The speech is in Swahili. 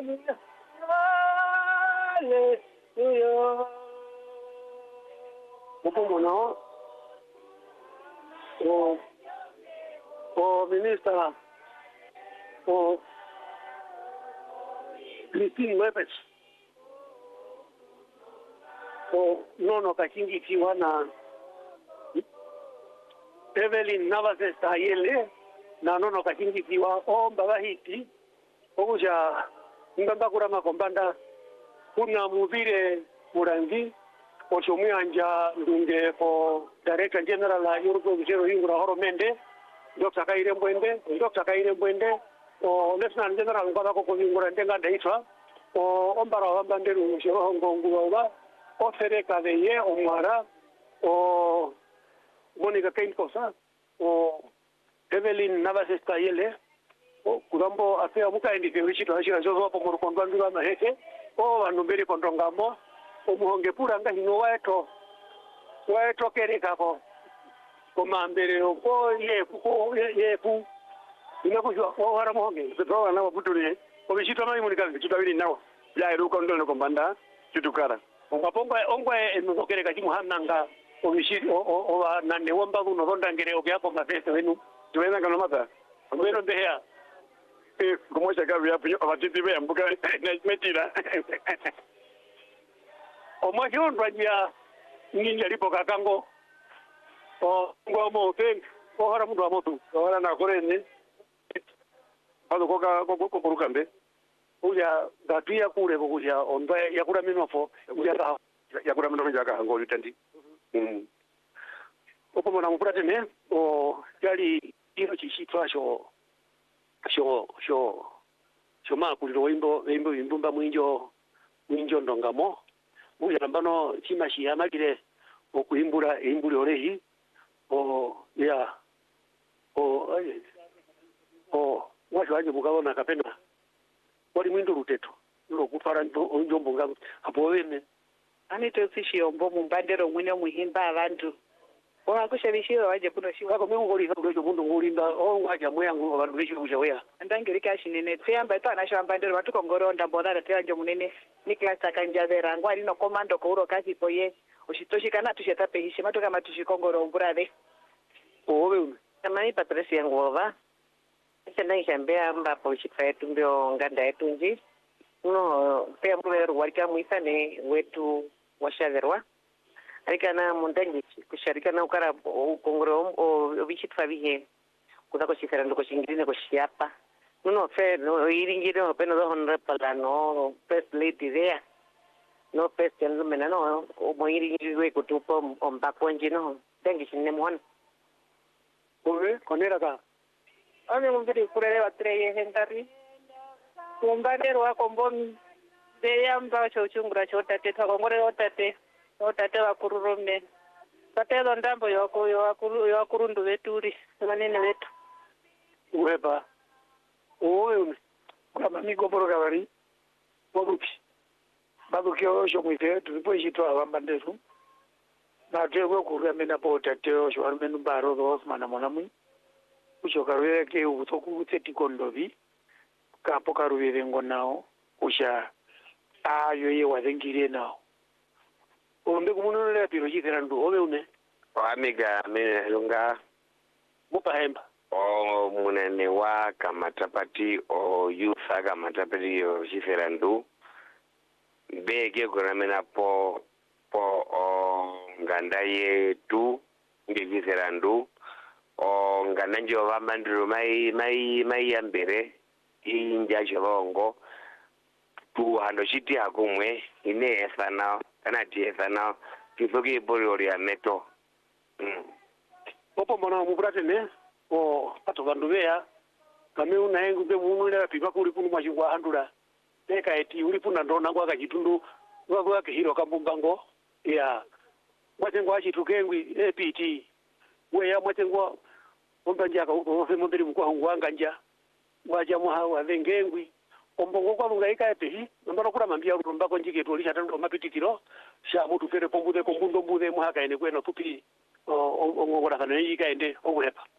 Hallelujah. Upo no. O minister o Christine Webes o nono kakingi kiwana Evelyn Navasesta yele na nono kakingi kiwa o mbabahiti okuja ngamba kurama kombanda kuna muvire murangi ochomuyanja ndunge ko director general la Europe Zero Yungura Horomende Dr. Kaire Mbwende o Lieutenant General ngaba ko Yungura ndenga daitwa o ombara wambanderu shoro ngongu wa o sereka de ye o mwara o Monica Kainkosa o Evelyn Navasesta yele o kurambo afia muka indike wichito hashira jozo hapo murukondwa na heke o anumberi kondongamo o muhonge pura nga hino waeto kereka po komambere ko yefu inakujwa o hara muhonge zetoa na wabuturi o wichito na imunika wichito wili nawo ya iruko ndo kombanda tutukara ongwa emukereka chimuhananga o wichito o nane wamba kuno rondangere obyako ngafese wenu tuweza kana mata ngwero ndehya como se acaba ya abatiti be ambuka na metira o majo ndwanya ninja lipo kakango o ngomo ten o hara mundu amotu o hara na korene ado ko kurukambe uya gatuya kure kuja onda yakura minofo uya yakura mino jaka ngo litandi opo mona mupurate ne o yali iro chichitwa sho makuliro wimbo mwinjo ndongamo uya nambano chimashi yamakire okuimbura olehi o wacho wanje mukabona kapena wali mwindo ruteto lokufara njombo ngabo apo wene anito sishiyombo mumbandero mwine muhimba abantu wakushabishira waje kuno shi wako mimi ngoli ndio mundu ngolinda o waje mwangu abantu bisho kushawaya ndangirika shinene tsiyamba tana shambandero batuko ngoronda mbona tyanjo munene Nicholas akanjavera ngwali no komando ko uro kazi poye ushitoshikana tusheta pehishe matoka matushikongoro mburade owe kama Patricia Ngova sena ishambea mbapo chifaitu ndio nganda yetu nji no pia mbero walika muisane wetu washaverwa alikana mundangi kusharikana ukara kongoro o bichitwa bihe kudako chifera ndoko shingirine ko shiapa no fe no iringire no peno do honra palano first lady there no first gentleman no o moiringire kutupo ombako njino dangi shinne mohon owe konera ka ane mumbiri kurere batreye hentari kumbandero akombon de yamba chochungura chotate thakongore otate wakururome tatelo ndambo yokurundu veturi manene vetu uwepa owe kama migoporo kavari bobupi babukyo sho mwite tulipo ishitwa wambanderu na tewe kuruya mena po tateo sho armenu baro dos mana monamui uchokarwe ke utoku tseti kondovi kapo karuvire ngonao usha ayo ye wadengire nao ombe kumunonera piro chitera ndu ove une amiga lunga mupahemba o munene wa kamatapati o youth kamatapati o chifera ndu bege kuramena po o nganda yetu ngechifera ndu o nganda njo vamandiro mai yambere inja cholongo tu hando chiti hakumwe ine esana kana tiesana kisoki bori ya meto opo mona mupurate ne o pato vanduvea kame unaengu be munulera pipa kuli kunu machingwa handula teka eti ulipuna ndona kwa kachitundu kwa kihiro kambumbango ya mwatengwa achitukengwi APT weya mwatengwa ombanja ofe monderi mkwa ngwanga waja muhawa vengengwi ombongo kwa lungaika epehi nambara kura mambia rumbako njike tulisha tando mapitikiro sha mutu fere pombude kombundo mbude muhaka ene kweno tupi ongora kana yika ende owepa